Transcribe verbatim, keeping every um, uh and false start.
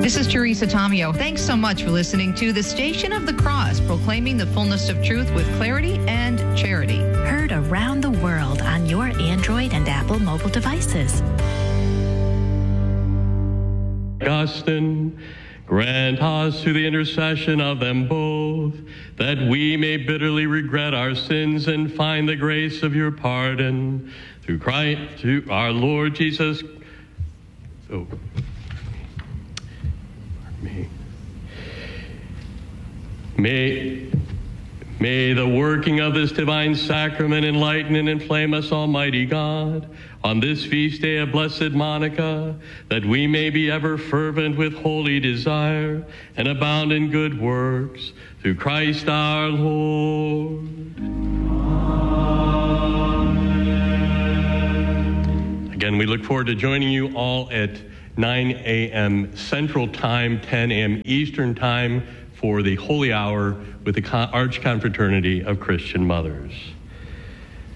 This is Teresa Tomeo. Thanks so much for listening to the Station of the Cross, proclaiming the fullness of truth with clarity and charity. Heard around the world on your Android and Apple mobile devices. Augustine, grant us through the intercession of them both, that we may bitterly regret our sins and find the grace of your pardon. Through Christ, through our Lord Jesus. Oh. Me. May, may the working of this divine sacrament enlighten and inflame us, Almighty God, on this feast day of Blessed Monica, that we may be ever fervent with holy desire and abound in good works, through Christ our Lord. Amen. Again, we look forward to joining you all at nine a.m. Central Time, ten a.m. Eastern Time for the Holy Hour with the Archconfraternity of Christian Mothers.